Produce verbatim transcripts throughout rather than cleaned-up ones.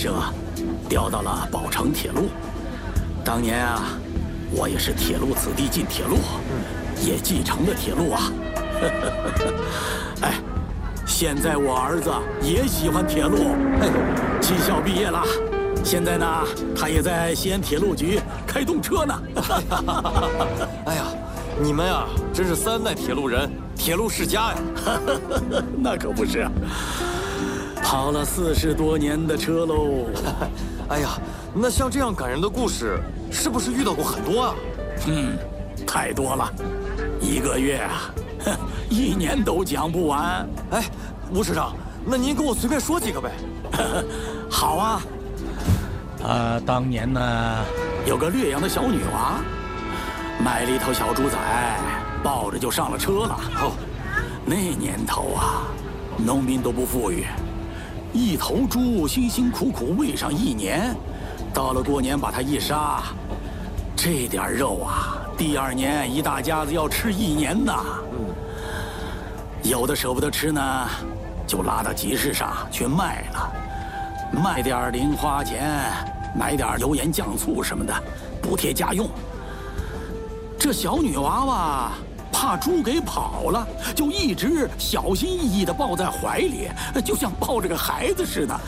社调到了宝成铁路。当年啊，我也是铁路子弟进铁路，也继承了铁路啊。哎，现在我儿子也喜欢铁路，技校毕业了，现在呢，他也在西安铁路局开动车呢。 哎呀，你们呀，真是三代铁路人，铁路世家呀。 那可不是，跑了四十多年的车喽。 哎呀，那像这样感人的故事，是不是遇到过很多啊？ 嗯，太多了，一个月啊，一年都讲不完。 哎，吴师长，那您给我随便说几个呗。 好啊。他当年呢，有个略阳的小女娃，买了一头小猪仔，抱着就上了车了。哦，那年头啊，农民都不富裕。一头猪辛辛苦苦喂上一年，到了过年把它一杀，这点肉啊，第二年一大家子要吃一年呐。嗯，有的舍不得吃呢，就拉到集市上去卖了，卖点零花钱，买点油盐酱醋什么的，补贴家用。这小女娃娃怕猪给跑了，就一直小心翼翼地抱在怀里，就像抱着个孩子似的。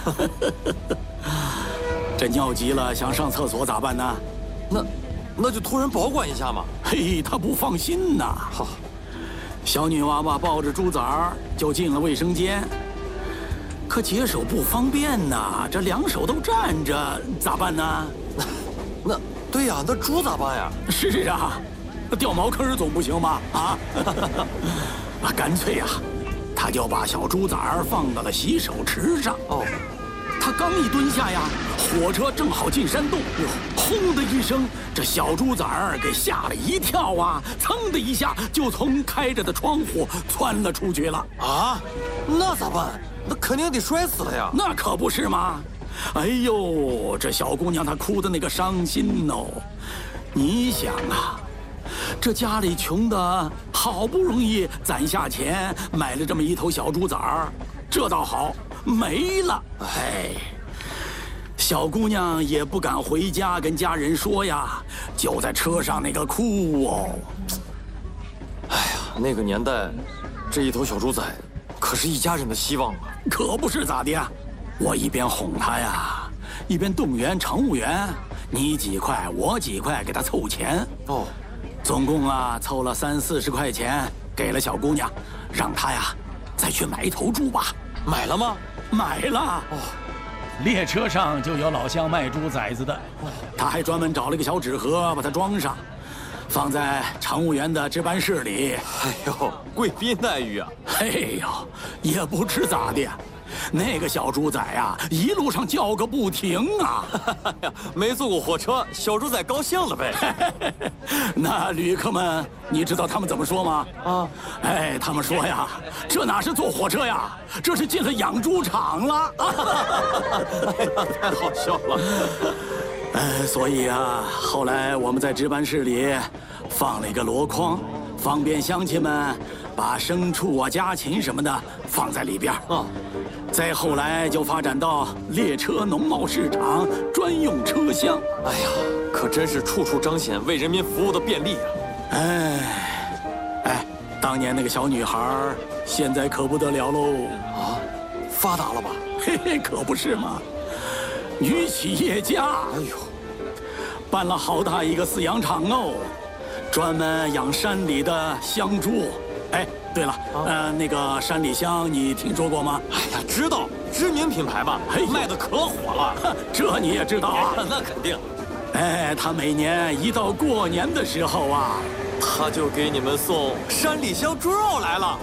这尿急了想上厕所咋办呢？ 那，那就托人保管一下嘛。 嘿，他不放心呐。好，小女娃娃抱着猪崽儿就进了卫生间，可解手不方便呐，这两手都站着，咋办呢？ 那，对呀，那猪咋办呀？ 是啊。掉茅坑总不行吧？啊，啊，干脆呀、啊，他就把小猪崽儿放到了洗手池上。哦，他刚一蹲下呀，火车正好进山洞，轰的一声，这小猪崽儿给吓了一跳啊，噌的一下就从开着的窗户窜了出去了。 啊，那咋办？那肯定得摔死了呀！ 那可不是吗？哎呦，这小姑娘她哭的那个伤心哦，你想啊。这家里穷的，好不容易攒下钱买了这么一头小猪崽儿，这倒好，没了。哎，小姑娘也不敢回家跟家人说呀，就在车上那个哭哦。 哎呀，那个年代，这一头小猪崽可是一家人的希望啊。 可不是咋的呀，我一边哄她呀，一边动员乘务员，你几块我几块给她凑钱。哦。总共啊，凑了三四十块钱，给了小姑娘，让她呀，再去买一头猪吧。 买了吗？ 买了。哦，列车上就有老乡卖猪崽子的，他还专门找了个小纸盒把它装上，放在乘务员的值班室里。 哎呦，贵宾待遇啊！ 哎呦，也不知咋的。那个小猪仔呀，一路上叫个不停啊！ 没坐过火车，小猪仔高兴了呗。 那旅客们，你知道他们怎么说吗？啊，哎，他们说呀，这哪是坐火车呀，这是进了养猪场了。 哎呀，太好笑了。 哎，所以啊，后来我们在值班室里放了一个箩筐，方便乡亲们把牲畜啊、家禽什么的放在里边。啊。再后来就发展到列车农贸市场专用车厢。 哎呀，可真是处处彰显为人民服务的便利啊！ 哎，哎，当年那个小女孩，现在可不得了喽！ 啊，发达了吧？ 嘿嘿，可不是嘛，女企业家。哎呦，办了好大一个饲养场哦，专门养山里的香猪。哎，对了，啊、呃，那个山里香你听说过吗？ 哎呀，知道，知名品牌嘛，哎、卖的可火了。 这你也知道啊？ 那肯定。 哎，他每年一到过年的时候啊， 他就给你们送山里香猪肉来了。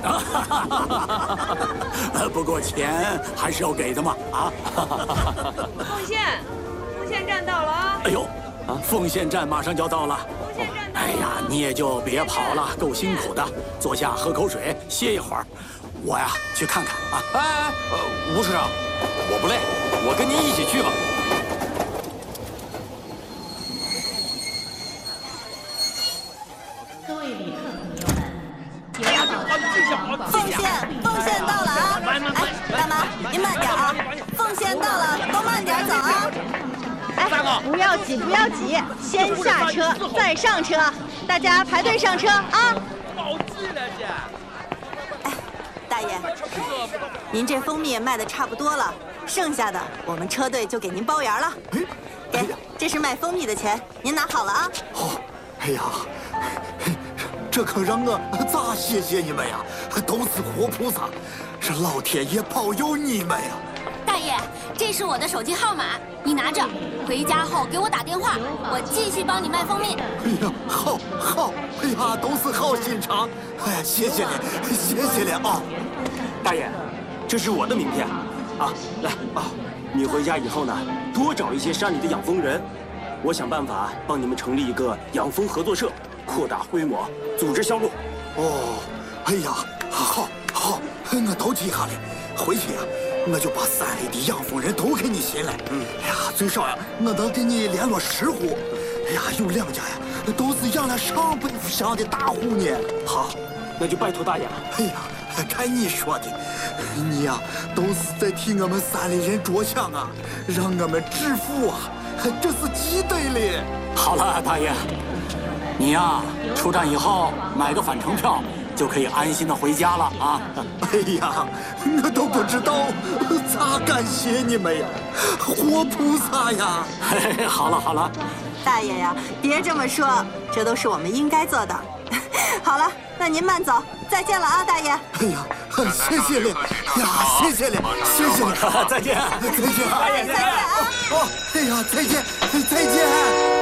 不过钱还是要给的嘛，啊。 凤县，凤县站到了啊！ 哎呦，啊，凤县站马上就要到了。哎呀，你也就别跑了，够辛苦的，坐下喝口水，歇一会儿。我呀，去看看啊。 哎哎，呃，吴师长，我不累，我跟您一起去吧。 各位旅客朋友们，有请凤县，凤县到了啊！哎，大妈，您慢点啊！凤县到了，都慢点走啊！ 样啊？ 不要挤，不要挤，先下车再上车，大家排队上车啊！ 好挤了姐。 哎，大爷，您这蜂蜜也卖的差不多了，剩下的我们车队就给您包圆了。给，这是卖蜂蜜的钱，您拿好了啊。 好，哎呀，这可让我咋谢谢你们呀？都是活菩萨，是老天爷保佑你们呀！ 大爷，这是我的手机号码，你拿着，回家后给我打电话，我继续帮你卖蜂蜜。 哎呀，好，好，哎呀，都是好心肠，哎呀，谢谢你，谢谢你啊！ 大爷，这是我的名片，啊，来啊，你回家以后呢，多找一些山里的养蜂人，我想办法帮你们成立一个养蜂合作社，扩大规模，组织销路。 哦，哎呀，好，好，我都记下来，回去呀、啊。我就把山里的养蜂人都给你寻来。嗯，哎呀，最少呀，我能给你联络十户。哎呀，有两家呀，都是养了上百户箱的大户呢。 好，那就拜托大爷了。 哎呀，看你说的，你呀，都是在替我们山里人着想啊，让我们致富啊，这是记得的。好了，大爷，你呀，出站以后买个返程票。就可以安心的回家了啊！哎呀，我都不知道咋感谢你们呀，活菩萨呀！嘿嘿，好了好了， 大爷呀，别这么说，这都是我们应该做的。好了，那您慢走，再见了啊，大爷。 哎呀，谢谢你呀，谢谢你，谢谢你，再见，再见， 大爷再见啊！ 哦，哎呀，再见，再见。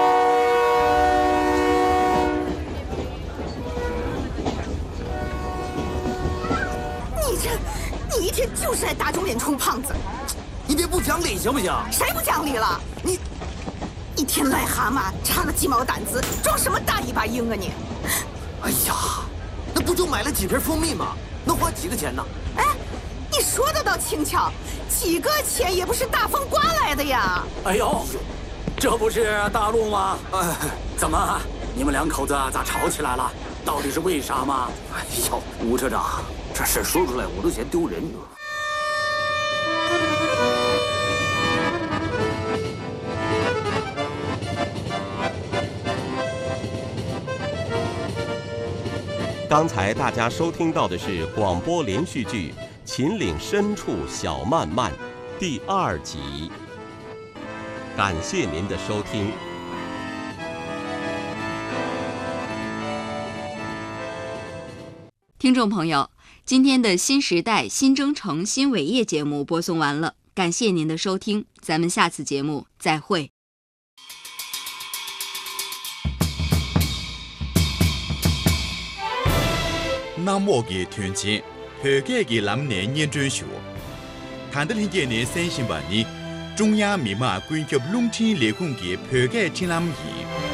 你一天就是爱打肿脸充胖子， 你别不讲理行不行？ 谁不讲理了？你一天癞蛤蟆插了鸡毛掸子，装什么大尾巴鹰啊你？ 哎呀，那不就买了几瓶蜂蜜吗？能花几个钱呢？ 哎，你说的倒轻巧，几个钱也不是大风刮来的呀。 哎呦，这不是大陆吗？哎，怎么你们两口子咋吵起来了？到底是为啥吗？ 哎呦，吴车长。这事说出来我都嫌丢人。 刚才大家收听到的是广播连续剧《秦岭深处小漫漫》第二集。感谢您的收听。 听众朋友，今天的新时代新征程新伟业节目播送完了，感谢您的收听，咱们下次节目再会。 南无的团结，和解的南年研究所，谈到今年三十万年，中央密码关于龙天裂空的和解展览仪。